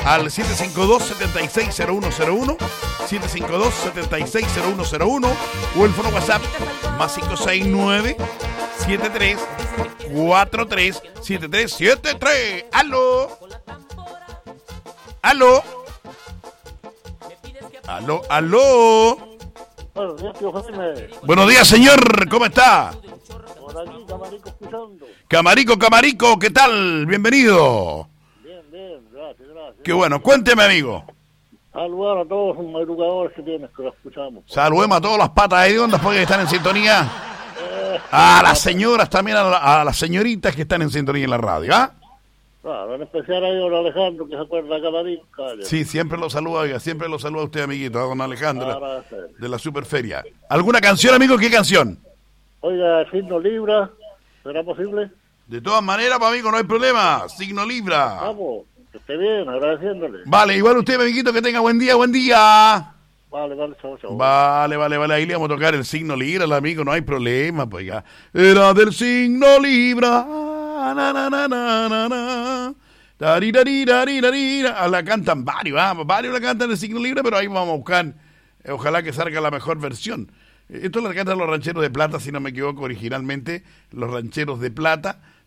al 752-760101, 752-760101, o el foro WhatsApp más 569-7343-7373. ¡Aló! ¡Aló! ¡Aló, aló! Buenos días, tío Jaime. Buenos días, señor. ¿Cómo está? Por aquí, Camarico, escuchando. Camarico, ¿qué tal? Bienvenido. Bien, gracias. Qué bueno. Cuénteme, amigo. Saludar a todos los educadores que tienes, que lo escuchamos. Saludemos a todas las patas de ondas porque están en sintonía. A las señoras también, a las señoritas que están en sintonía en la radio, ¿ah? Claro, en especial a don Alejandro, que se acuerda de Camarico. Sí, siempre lo saluda, oiga, siempre lo saluda a usted, amiguito, a don Alejandro, Gracias. de la Superferia. ¿Alguna canción, amigo? ¿Qué canción? Oiga, el signo Libra, ¿será posible? De todas maneras, para amigo, no hay problema. Signo Libra. Vamos, que esté bien, agradeciéndole. Vale, igual usted, amiguito, que tenga buen día, buen día. Vale, chao. Vale, ahí le vamos a tocar el signo Libra al amigo, no hay problema, pues ya. Era del signo Libra. La cantan varios, varios la cantan el signo Libra, pero ahí vamos a buscar, ojalá que salga la mejor versión. Esto la cantan los Rancheros de Plata, si no me equivoco, originalmente, los Rancheros de Plata.